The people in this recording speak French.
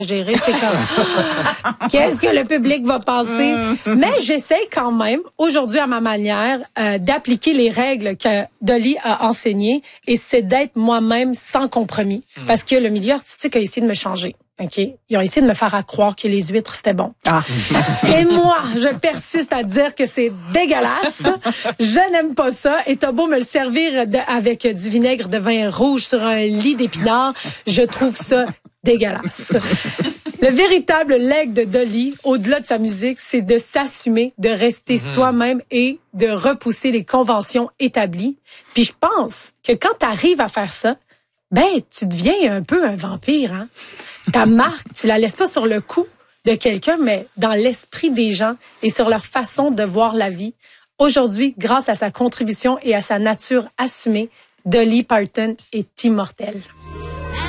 gérer. C'est comme, qu'est-ce que le public va penser? Mais j'essaie quand même, aujourd'hui à ma manière, d'appliquer les règles que Dolly a enseignées, et c'est d'être moi-même sans compromis. Parce que le milieu artistique a essayé de me changer. OK? Ils ont essayé de me faire croire que les huîtres, c'était bon. Ah. Et moi, je persiste à dire que c'est dégueulasse. Je n'aime pas ça. Et t'as beau me le servir avec du vinaigre de vin rouge sur un lit d'épinards, je trouve ça dégueulasse. Le véritable leg de Dolly, au-delà de sa musique, c'est de s'assumer, de rester soi-même et de repousser les conventions établies. Puis je pense que quand tu arrives à faire ça, ben tu deviens un peu un vampire, hein. Ta marque, tu la laisses pas sur le cou de quelqu'un, mais dans l'esprit des gens et sur leur façon de voir la vie. Aujourd'hui, grâce à sa contribution et à sa nature assumée, Dolly Parton est immortelle.